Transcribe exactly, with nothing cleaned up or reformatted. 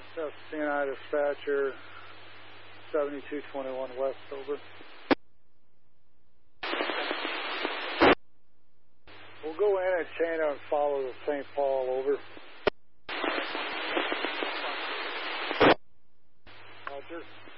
That's C N I dispatcher, seventy-two twenty-one West, over. We'll go in and chain and follow the Saint Paul, over. Roger.